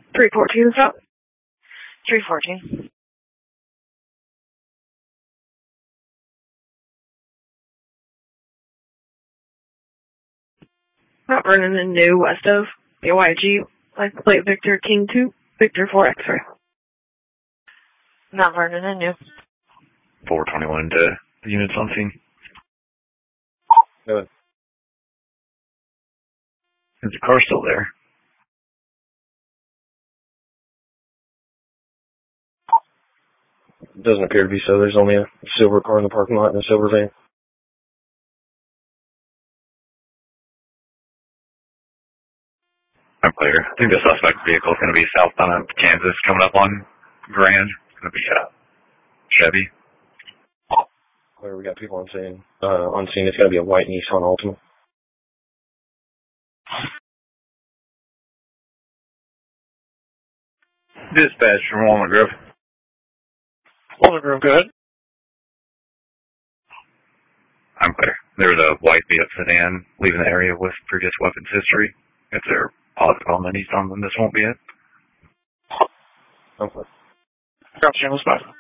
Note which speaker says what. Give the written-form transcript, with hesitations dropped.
Speaker 1: 314 stop. 314. Not running the new west of BYG, like plate Victor King 2, Victor 4 X-ray. Not running the new.
Speaker 2: 421 to the units on scene.
Speaker 3: Good.
Speaker 2: Is the car still there?
Speaker 3: It doesn't appear to be so. There's only a silver car in the parking lot and a silver van.
Speaker 2: I'm clear. I think the suspect vehicle is going to be southbound Kansas coming up on Grand. It's going to be Chevy.
Speaker 3: Clear, we got people on scene. It's going to be a white Nissan Altima.
Speaker 2: Dispatch from Walnut Grove.
Speaker 3: Walnut Grove, good.
Speaker 2: I'm clear. There was a white beat-up sedan leaving the area with previous weapons history. If they're positive on the Nissan, then this won't be it.
Speaker 3: I'm clear.
Speaker 1: Drop channel spot.